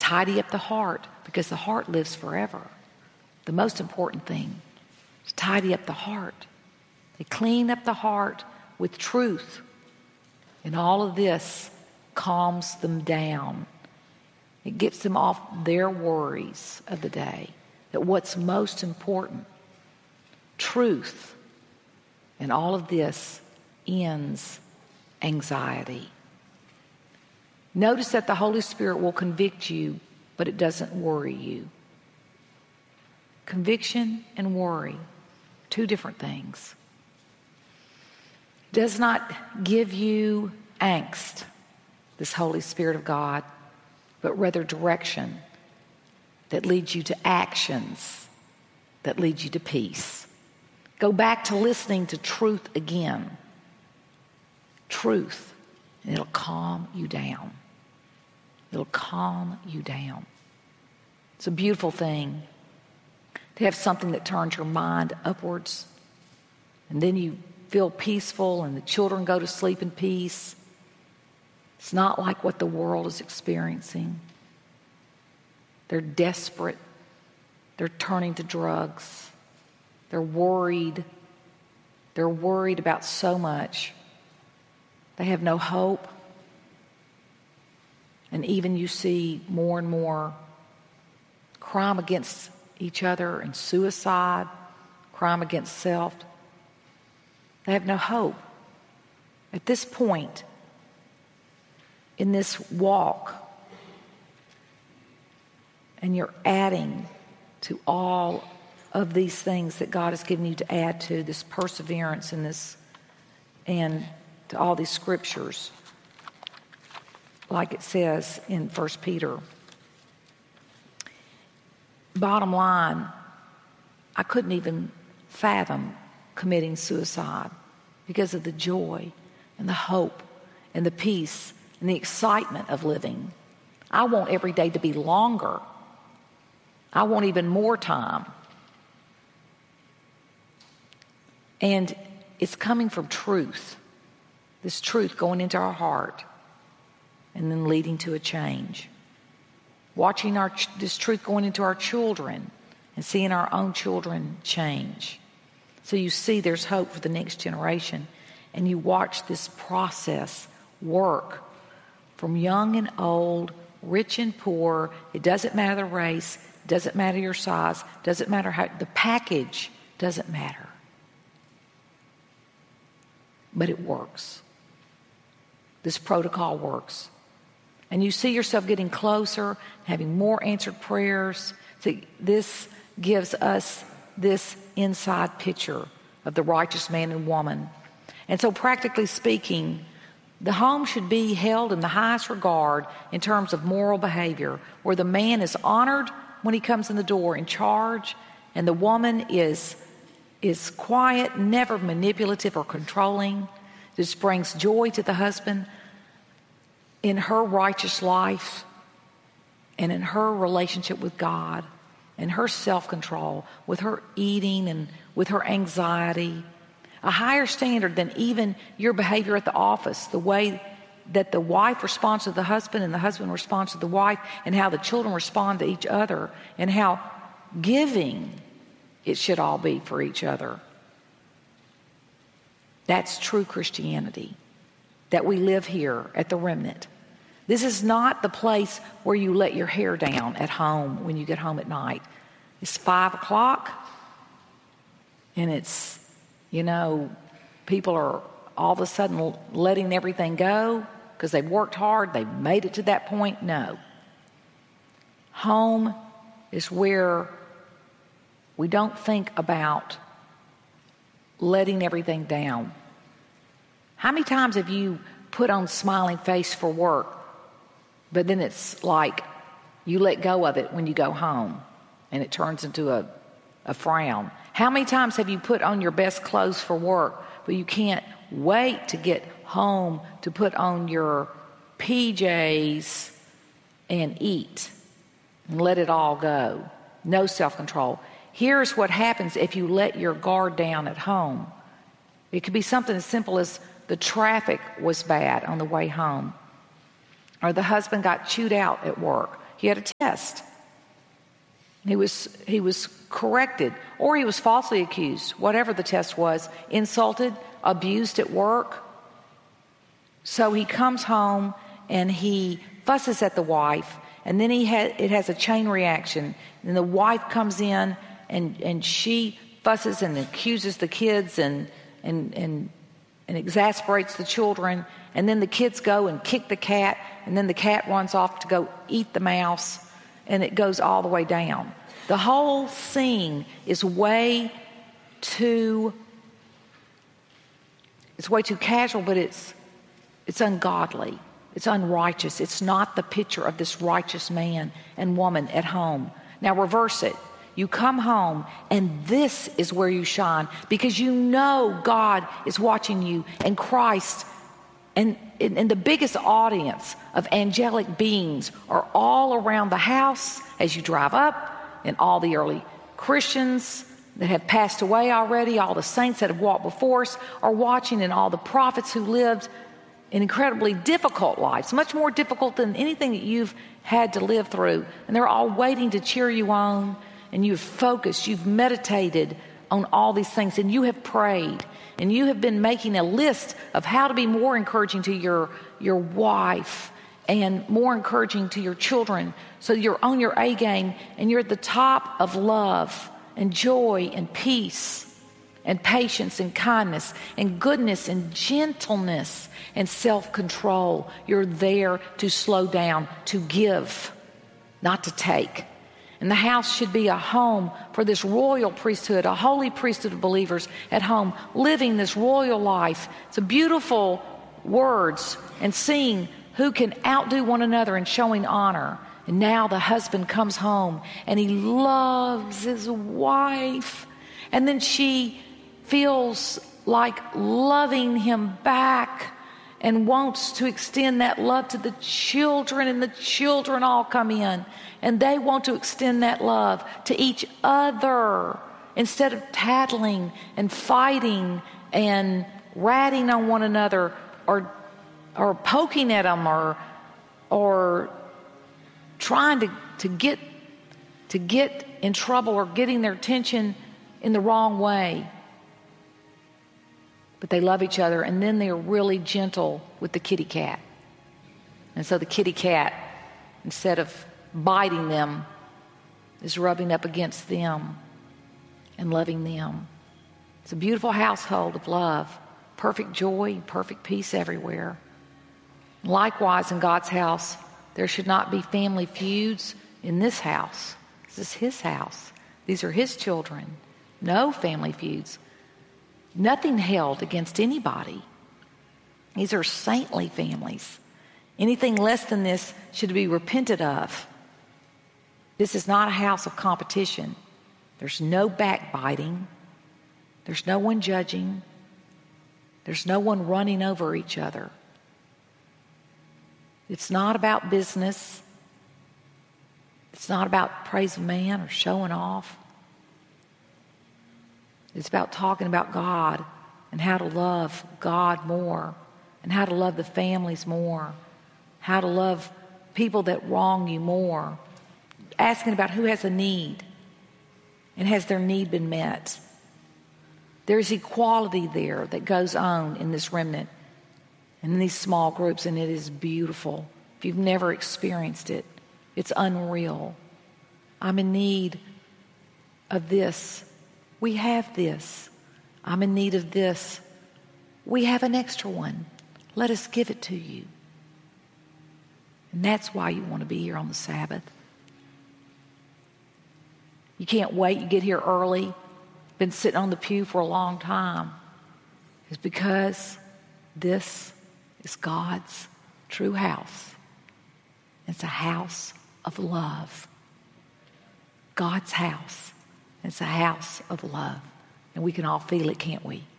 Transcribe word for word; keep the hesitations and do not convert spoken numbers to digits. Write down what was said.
Tidy up the heart, because the heart lives forever. The most important thing is tidy up the heart. They clean up the heart with truth. And all of this calms them down. It gets them off their worries of the day. That what's most important, truth. And all of this ends anxiety. Notice that the Holy Spirit will convict you, but it doesn't worry you. Conviction and worry, two different things. It does not give you angst, this Holy Spirit of God, but rather direction that leads you to actions that lead you to peace. Go back to listening to truth again. Truth, and it'll calm you down. It'll calm you down. It's a beautiful thing to have something that turns your mind upwards, and then you feel peaceful and the children go to sleep in peace. It's not like what the world is experiencing. They're desperate. They're turning to drugs. They're worried. They're worried about so much. They have no hope. And even you see more and more crime against each other and suicide, crime against self. They have no hope. At this point, in this walk, and you're adding to all of these things that God has given you to add to, this perseverance and this, and to all these scriptures, like it says in First Peter. Bottom line, I couldn't even fathom committing suicide because of the joy and the hope and the peace and the excitement of living. I want every day to be longer. I want even more time. And it's coming from truth. This truth going into our heart and then leading to a change. Watching our this truth going into our children and seeing our own children change. So you see there's hope for the next generation, and you watch this process work from young and old, rich and poor. It doesn't matter the race, it doesn't matter your size, doesn't matter how, the package doesn't matter. But it works. This protocol works. And you see yourself getting closer, having more answered prayers. So this gives us this inside picture of the righteous man and woman. And so practically speaking, the home should be held in the highest regard in terms of moral behavior, where the man is honored when he comes in the door, in charge, and the woman is, is quiet, never manipulative or controlling. This brings joy to the husband in her righteous life and in her relationship with God and her self-control, with her eating and with her anxiety. A higher standard than even your behavior at the office, the way that the wife responds to the husband and the husband responds to the wife, and how the children respond to each other, and how giving it should all be for each other. That's true Christianity, that we live here at the Remnant. This is not the place where you let your hair down at home when you get home at night. It's five o'clock, and it's, you know, people are all of a sudden letting everything go because they've worked hard, they've made it to that point. No. Home is where we don't think about letting everything down. How many times have you put on smiling face for work, but then it's like you let go of it when you go home and it turns into a, a frown? How many times have you put on your best clothes for work, but you can't wait to get home to put on your P Js and eat and let it all go? No self-control. Here's what happens if you let your guard down at home. It could be something as simple as the traffic was bad on the way home, or the husband got chewed out at work He had a test. He was, he was corrected, or he was falsely accused, whatever the test was, insulted, abused at work. So he comes home and he fusses at the wife, and then he ha- it has a chain reaction. And the wife comes in and, and she fusses and accuses the kids and, and, and, and exasperates the children. And then the kids go and kick the cat, and then the cat runs off to go eat the mouse, and it goes all the way down. The whole scene is way too, it's way too casual, but it's, it's ungodly. It's unrighteous. It's not the picture of this righteous man and woman at home. Now reverse it. You come home, and this is where you shine, because you know God is watching you, and Christ and, and the biggest audience of angelic beings are all around the house as you drive up, and all the early Christians that have passed away already, all the saints that have walked before us are watching, and all the prophets who lived in incredibly difficult lives, much more difficult than anything that you've had to live through. And they're all waiting to cheer you on, and you've focused, you've meditated on all these things, and you have prayed, and you have been making a list of how to be more encouraging to your, your wife and more encouraging to your children. So you're on your A game, and you're at the top of love and joy and peace and patience and kindness and goodness and gentleness and self-control. You're there to slow down, to give, not to take. And the house should be a home for this royal priesthood, a holy priesthood of believers at home, living this royal life. It's a beautiful words and seeing who can outdo one another in showing honor. And now the husband comes home and he loves his wife. And then she feels like loving him back and wants to extend that love to the children, and the children all come in and they want to extend that love to each other instead of tattling and fighting and ratting on one another or or poking at them or or trying to, to get to get in trouble or getting their attention in the wrong way. But they love each other, and then they're really gentle with the kitty cat. And so the kitty cat, instead of biting them, is rubbing up against them and loving them. It's a beautiful household of love, perfect joy, perfect peace everywhere. Likewise, in God's house, there should not be family feuds in this house. This is his house. These are his children. No family feuds. Nothing held against anybody. These are saintly families. Anything less than this should be repented of. This is not a house of competition. There's no backbiting. There's no one judging. There's no one running over each other. It's not about business. It's not about praise of man or showing off. It's about talking about God and how to love God more and how to love the families more, how to love people that wrong you more, asking about who has a need and has their need been met. There's equality there that goes on in this remnant and in these small groups, and it is beautiful. If you've never experienced it, it's unreal. I'm in need of this. We have this. I'm in need of this. We have an extra one. Let us give it to you. And that's why you want to be here on the Sabbath. You can't wait. You get here early. Been sitting on the pew for a long time. It's because this is God's true house. It's a house of love. God's house. It's a house of love. And we can all feel it, can't we?